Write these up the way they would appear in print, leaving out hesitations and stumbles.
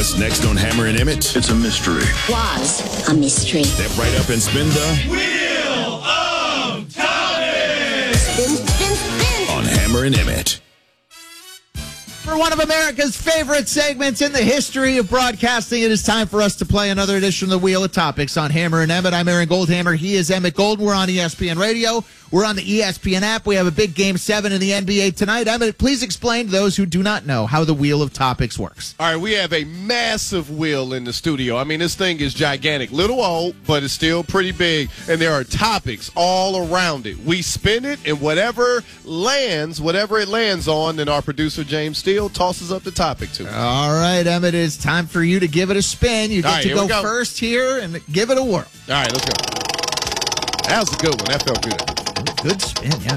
What's next on Hammer and Emmett? It's a mystery. Was a mystery. Step right up and spin the Wheel of Topics! Spin. on Hammer and Emmett. For one of America's favorite segments in the history of broadcasting, it is time for us to play another edition of the Wheel of Topics on Hammer and Emmett. I'm Aaron Goldhammer. He is Emmett Golden. We're on ESPN Radio. We're on the ESPN app. We have a big Game 7 in the NBA tonight. Emmett, please explain to those who do not know how the Wheel of Topics works. All right, we have a massive wheel in the studio. I mean, this thing is gigantic. Little old, but it's still pretty big. And there are topics all around it. We spin it, and whatever it lands on, then our producer, James Steele, tosses up the topic to it. All right, Emmett, it's time for you to give it a spin. You get to here we go go. first here and give it a whirl. All right, let's go. That was a good one. That felt good. Good spin, yeah.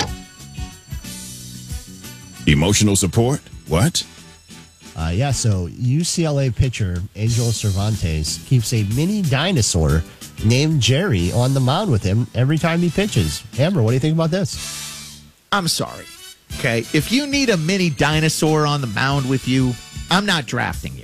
Emotional support? What? So UCLA pitcher Angel Cervantes keeps a mini dinosaur named Jerry on the mound with him every time he pitches. Amber, what do you think about this? I'm sorry. Okay, if you need a mini dinosaur on the mound with you, I'm not drafting you.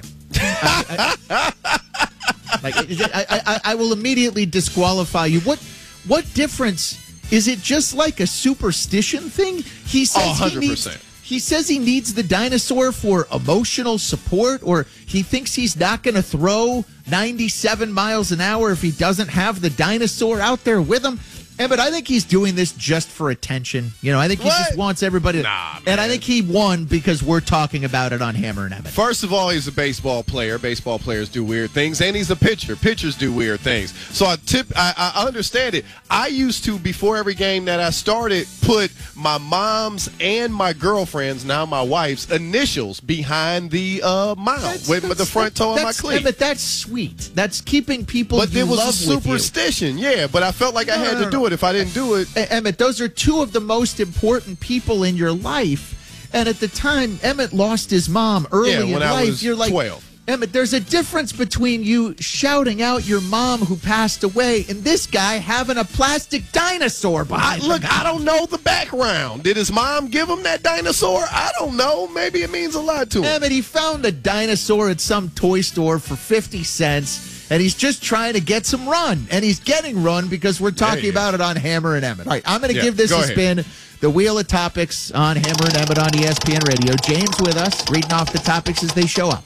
I will immediately disqualify you. What difference is it? Just like a superstition thing? He says 100%. He says he needs the dinosaur for emotional support, or he thinks he's not going to throw 97 miles an hour if he doesn't have the dinosaur out there with him. But I think he's doing this just for attention. I think he just wants everybody to. And I think he won because we're talking about it on Hammer and Emmett. First of all, he's a baseball player. Baseball players do weird things, and he's a pitcher. Pitchers do weird things. So I understand it. I used to, before every game that I started, put my mom's and my girlfriend's, now my wife's, initials behind the mound with the front toe of my cleat. But that's sweet. That's keeping people. But you it was love a superstition, yeah. But I felt like I had to do it. If I didn't do it, Emmett, those are two of the most important people in your life. And at the time, Emmett lost his mom early in when life. I was You're like 12. Emmett, there's a difference between you shouting out your mom who passed away and this guy having a plastic dinosaur behind him. Look, I don't know the background. Did his mom give him that dinosaur? I don't know. Maybe it means a lot to him. Emmett, he found a dinosaur at some toy store for 50 cents. And he's just trying to get some run. And he's getting run because we're talking about it on Hammer and Emmett. All right, I'm going to give this a spin. The Wheel of Topics on Hammer and Emmett on ESPN Radio. James with us, reading off the topics as they show up.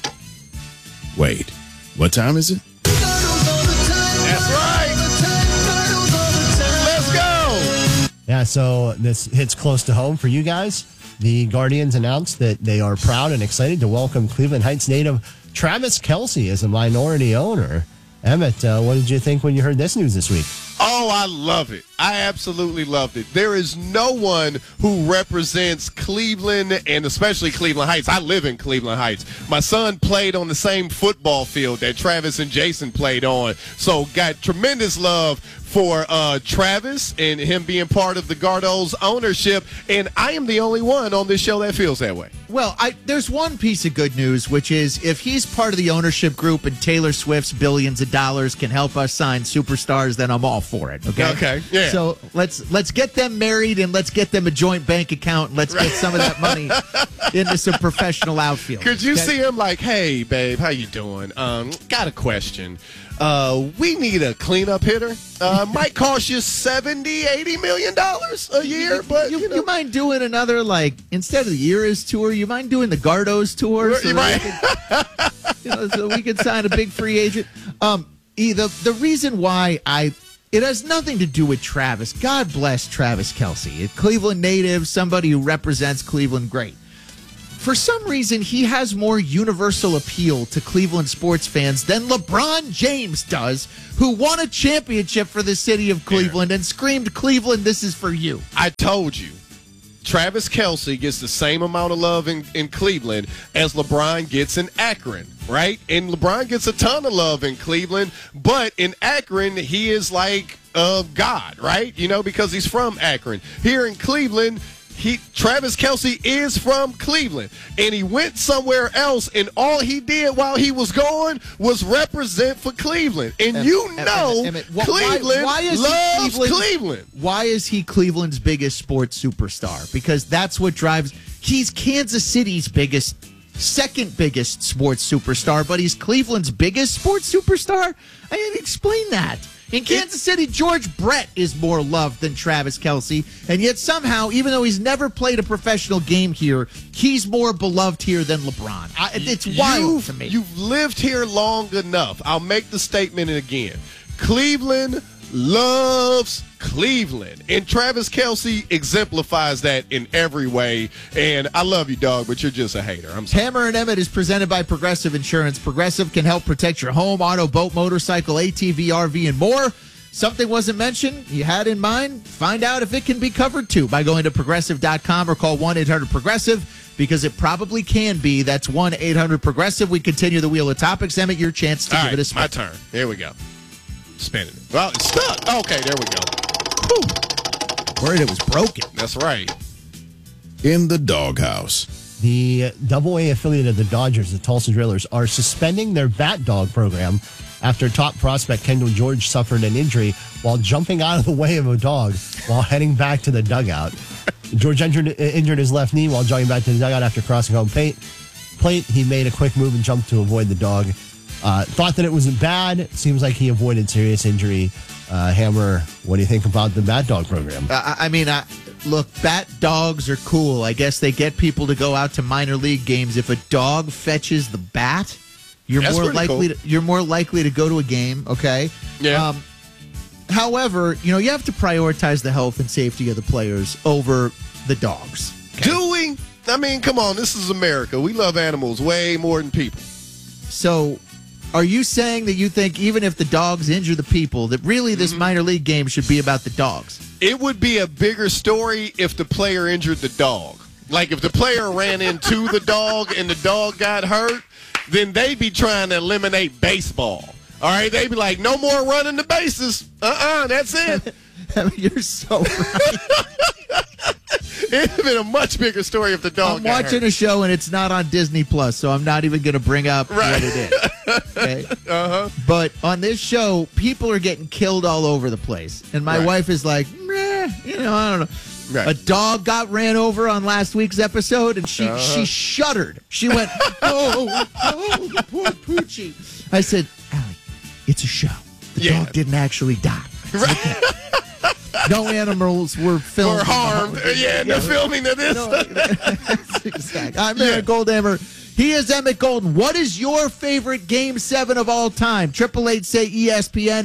Wait, what time is it? That's right. Let's go. Yeah, so this hits close to home for you guys. The Guardians announced that they are proud and excited to welcome Cleveland Heights native Travis Kelce as a minority owner. Emmett, what did you think when you heard this news this week? Oh, I love it. I absolutely loved it. There is no one who represents Cleveland, and especially Cleveland Heights. I live in Cleveland Heights. My son played on the same football field that Travis and Jason played on, so got tremendous love for Travis and him being part of the Gardos ownership, and I am the only one on this show that feels that way. Well, there's one piece of good news, which is if he's part of the ownership group and Taylor Swift's billions of dollars can help us sign superstars, then I'm all for it. Okay, yeah. So let's get them married and let's get them a joint bank account and let's get some of that money into some professional outfield. Could you see him like, hey, babe, how you doing? Got a question. We need a cleanup hitter. Might cost you $70-80 million a year, but you mind doing another, like, instead of the Eras tour, you mind doing the Gardos tour so we could sign a big free agent? The reason why it has nothing to do with Travis. God bless Travis Kelce, a Cleveland native, somebody who represents Cleveland great. For some reason, he has more universal appeal to Cleveland sports fans than LeBron James does, who won a championship for the city of Cleveland and screamed, "Cleveland, this is for you." I told you. Travis Kelce gets the same amount of love in Cleveland as LeBron gets in Akron, right? And LeBron gets a ton of love in Cleveland, but in Akron, he is like God, right? Because he's from Akron. Here in Cleveland, Travis Kelce is from Cleveland, and he went somewhere else, and all he did while he was gone was represent for Cleveland. And Cleveland loves Cleveland. Why is he Cleveland's biggest sports superstar? Because that's what drives. He's Kansas City's biggest second biggest sports superstar, but he's Cleveland's biggest sports superstar? I didn't explain that. In Kansas City, George Brett is more loved than Travis Kelce, and yet somehow, even though he's never played a professional game here, he's more beloved here than LeBron. It's wild to me. You've lived here long enough. I'll make the statement again. Cleveland loves Cleveland, and Travis Kelce exemplifies that in every way. And I love you, dog, but you're just a hater. I'm sorry. Hammer and Emmett is presented by Progressive Insurance. Progressive can help protect your home, auto, boat, motorcycle, ATV, RV, and more. Something wasn't mentioned you had in mind? Find out if it can be covered too by going to Progressive.com or call 1-800-PROGRESSIVE, because it probably can be. That's 1-800-PROGRESSIVE. We continue the wheel of topics. Emmett, your chance to give it a spin. My turn. Here we go. Spinning it. Well, it's stuck. Okay, there we go. Whew. Worried it was broken. That's right. In the doghouse. The Double-A affiliate of the Dodgers, the Tulsa Drillers, are suspending their bat dog program after top prospect Kendall George suffered an injury while jumping out of the way of a dog while heading back to the dugout. George injured his left knee while jogging back to the dugout after crossing home plate. He made a quick move and jumped to avoid the dog. Thought that it wasn't bad. It seems like he avoided serious injury. Hammer, what do you think about the bat dog program? Look, bat dogs are cool. I guess they get people to go out to minor league games. If a dog fetches the bat, you're more likely to go to a game. Okay. Yeah. However, you have to prioritize the health and safety of the players over the dogs. Okay? Do we? I mean, come on. This is America. We love animals way more than people. So, are you saying that you think even if the dogs injure the people, that really this minor league game should be about the dogs? It would be a bigger story if the player injured the dog. Like if the player ran into the dog and the dog got hurt, then they'd be trying to eliminate baseball. All right? They'd be like, no more running the bases. That's it. You're so right. It'd have been a much bigger story if the dog got watching hurt. a show and it's not on Disney Plus, so I'm not even going to bring up what it is. Okay? But on this show, people are getting killed all over the place. And my wife is like, I don't know. Right. A dog got ran over on last week's episode, and she shuddered. She went, oh, the poor Poochie. I said, Allie, it's a show. The dog didn't actually die. Right. No animals were filmed. Or harmed. The filming of this. That's exactly. I'm Aaron Goldhammer. He is Emmett Golden. What is your favorite Game 7 of all time? 888-SAY-ESPN,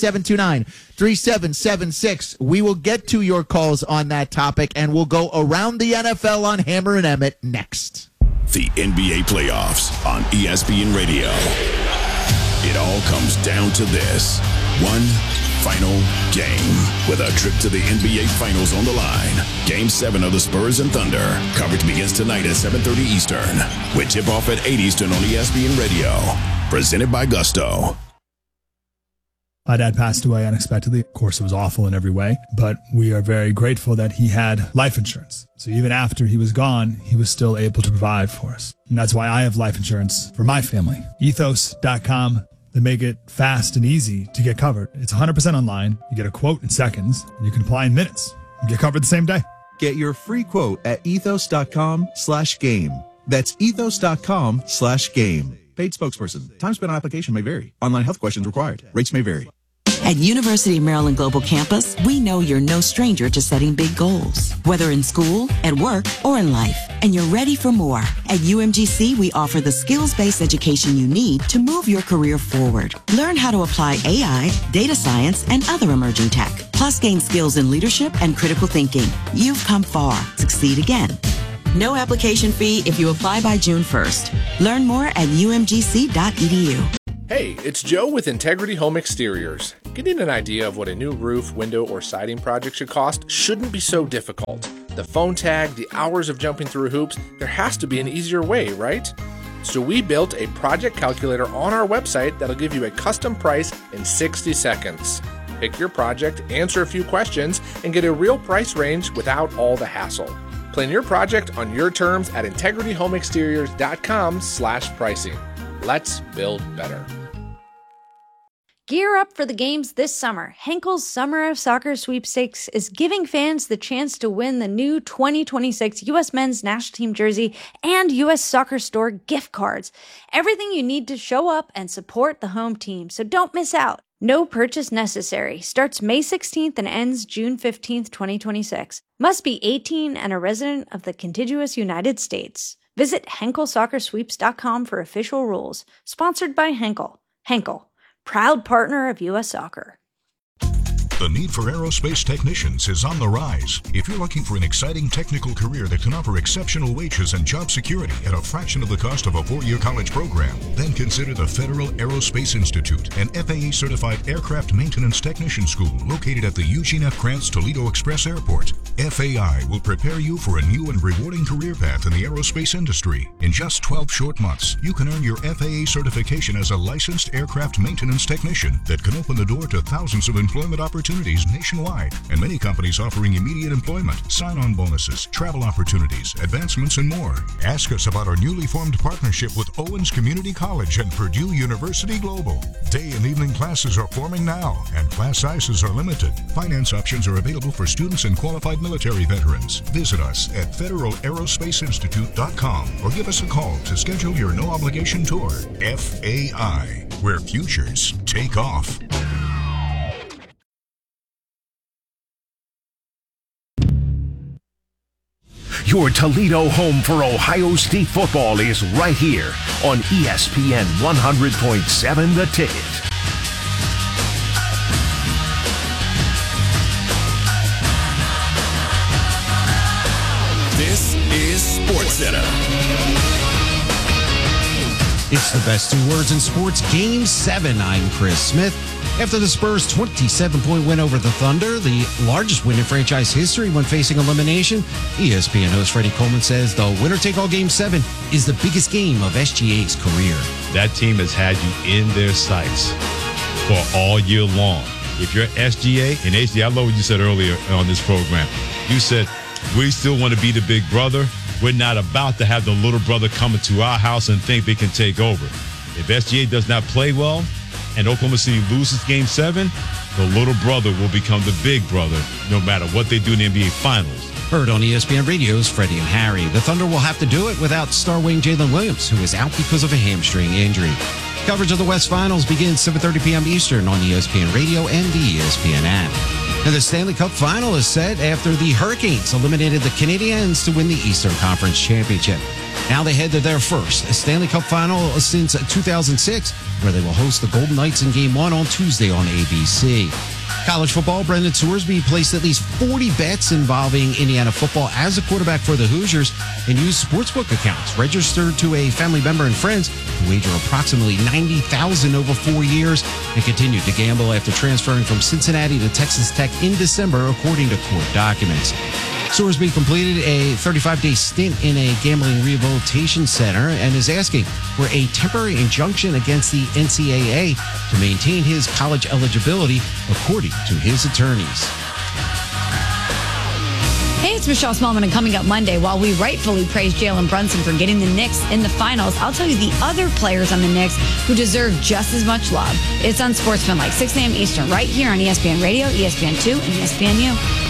888-729-3776. We will get to your calls on that topic, and we'll go around the NFL on Hammer and Emmett next. The NBA playoffs on ESPN Radio. It all comes down to this. One final game with a trip to the NBA Finals on the line. Game 7 of the Spurs and Thunder. Coverage begins tonight at 7:30 Eastern with tip-off at 8 Eastern on ESPN Radio. Presented by Gusto. My dad passed away unexpectedly. Of course, it was awful in every way, but we are very grateful that he had life insurance. So even after he was gone, he was still able to provide for us. And that's why I have life insurance for my family. Ethos.com. They make it fast and easy to get covered. It's 100% online. You get a quote in seconds, and you can apply in minutes and get covered the same day. Get your free quote at ethos.com/game. That's ethos.com/game. Paid spokesperson. Time spent on application may vary. Online health questions required. Rates may vary. At University of Maryland Global Campus, we know you're no stranger to setting big goals, whether in school, at work, or in life. And you're ready for more. At UMGC, we offer the skills-based education you need to move your career forward. Learn how to apply AI, data science, and other emerging tech. Plus, gain skills in leadership and critical thinking. You've come far. Succeed again. No application fee if you apply by June 1st. Learn more at umgc.edu. Hey, it's Joe with Integrity Home Exteriors. Getting an idea of what a new roof, window, or siding project should cost shouldn't be so difficult. The phone tag, the hours of jumping through hoops, there has to be an easier way, right? So we built a project calculator on our website that'll give you a custom price in 60 seconds. Pick your project, answer a few questions, and get a real price range without all the hassle. Plan your project on your terms at integrityhomeexteriors.com/pricing. Let's build better. Gear up for the games this summer. Henkel's Summer of Soccer Sweepstakes is giving fans the chance to win the new 2026 U.S. Men's National Team jersey and U.S. Soccer Store gift cards. Everything you need to show up and support the home team, so don't miss out. No purchase necessary. Starts May 16th and ends June 15th, 2026. Must be 18 and a resident of the contiguous United States. Visit HenkelSoccerSweeps.com for official rules. Sponsored by Henkel. Henkel, proud partner of U.S. Soccer. The need for aerospace technicians is on the rise. If you're looking for an exciting technical career that can offer exceptional wages and job security at a fraction of the cost of a 4-year college program, then consider the Federal Aerospace Institute, an FAA-certified aircraft maintenance technician school located at the Eugene F. Krantz Toledo Express Airport. FAI will prepare you for a new and rewarding career path in the aerospace industry. In just 12 short months, you can earn your FAA certification as a licensed aircraft maintenance technician that can open the door to thousands of employment opportunities nationwide, and many companies offering immediate employment, sign-on bonuses, travel opportunities, advancements, and more. Ask us about our newly formed partnership with Owens Community College and Purdue University Global. Day and evening classes are forming now, and class sizes are limited. Finance options are available for students and qualified military veterans. Visit us at federalerosspaceinstitute.com or give us a call to schedule your no-obligation tour. FAI, where futures take off. Your Toledo home for Ohio State football is right here on ESPN 100.7 The Ticket. This is SportsCenter. It's the best 2 words in sports. Game 7. I'm Chris Smith. After the Spurs' 27-point win over the Thunder, the largest win in franchise history when facing elimination, ESPN host Freddie Coleman says the winner-take-all Game 7 is the biggest game of SGA's career. That team has had you in their sights for all year long. If you're SGA, and SGA, I love what you said earlier on this program. You said, we still want to be the big brother. We're not about to have the little brother come into our house and think they can take over. If SGA does not play well, and Oklahoma City loses Game 7, the little brother will become the big brother no matter what they do in the NBA Finals. Heard on ESPN Radio's Freddie and Harry. The Thunder will have to do it without star wing Jalen Williams, who is out because of a hamstring injury. Coverage of the West Finals begins 7:30 p.m. Eastern on ESPN Radio and the ESPN app. And the Stanley Cup Final is set after the Hurricanes eliminated the Canadiens to win the Eastern Conference Championship. Now they head to their first Stanley Cup Final since 2006, where they will host the Golden Knights in Game 1 on Tuesday on ABC. College football, Brendan Sorsby placed at least 40 bets involving Indiana football as a quarterback for the Hoosiers and used sportsbook accounts registered to a family member and friends to wager approximately $90,000 over 4 years and continued to gamble after transferring from Cincinnati to Texas Tech in December, according to court documents. Sorsby completed a 35-day stint in a gambling rehabilitation center and is asking for a temporary injunction against the NCAA to maintain his college eligibility, according to his attorneys. Hey, it's Michelle Smallman, and coming up Monday, while we rightfully praise Jalen Brunson for getting the Knicks in the finals, I'll tell you the other players on the Knicks who deserve just as much love. It's on Sportsman, like 6 a.m. Eastern, right here on ESPN Radio, ESPN2, and ESPNU.